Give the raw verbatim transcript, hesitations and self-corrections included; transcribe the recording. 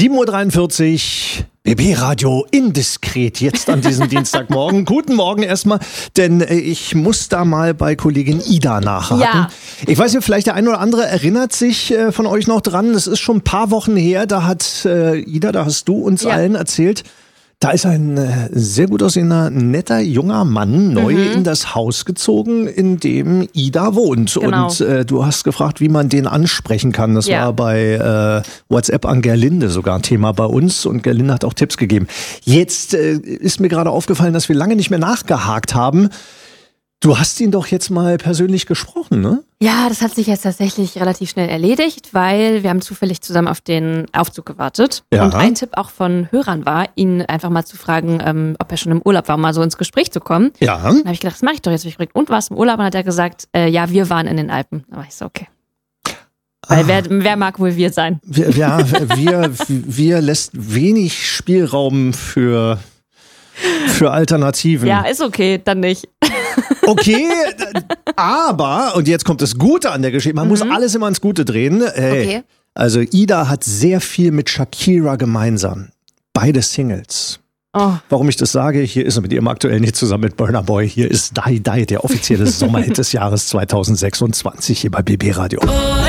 sieben Uhr dreiundvierzig, B B-Radio indiskret, jetzt an diesem Dienstagmorgen. Guten Morgen erstmal, denn ich muss da mal bei Kollegin Ida nachhaken. Ja. Ich weiß nicht, vielleicht der eine oder andere erinnert sich äh, von euch noch dran, das ist schon ein paar Wochen her, da hat äh, Ida, da hast du uns Ja. allen erzählt, da ist ein äh, sehr gut aussehender, netter, junger Mann neu Mhm. in das Haus gezogen, in dem Ida wohnt. Genau. Und äh, du hast gefragt, wie man den ansprechen kann. Das Ja. war bei äh, WhatsApp an Gerlinde sogar ein Thema bei uns. Und Gerlinde hat auch Tipps gegeben. Jetzt äh, ist mir gerade aufgefallen, dass wir lange nicht mehr nachgehakt haben. Du hast ihn doch jetzt mal persönlich gesprochen, ne? Ja, das hat sich jetzt tatsächlich relativ schnell erledigt, weil wir haben zufällig zusammen auf den Aufzug gewartet. Ja. Und ein Tipp auch von Hörern war, ihn einfach mal zu fragen, ähm, ob er schon im Urlaub war, um mal so ins Gespräch zu kommen. Ja. Dann habe ich gedacht, das mache ich doch jetzt. Hab ich gefragt, und warst du im Urlaub? Und hat er gesagt, äh, ja, wir waren in den Alpen. Da war ich so, okay. Weil Ah. wer, wer mag wohl wir sein? Wir, ja, wir, wir lässt wenig Spielraum für, für Alternativen. Ja, ist okay, dann nicht. Okay, aber, und jetzt kommt das Gute an der Geschichte, man muss alles immer ins Gute drehen. Hey, Okay. Also Ida hat sehr viel mit Shakira gemeinsam. Beide Singles. Oh. Warum ich das sage, hier ist er mit ihrem aktuellen Hit zusammen mit Burna Boy. Hier ist Die Die, der offizielle Sommerhit des Jahres zweitausendsechsundzwanzig hier bei B B Radio.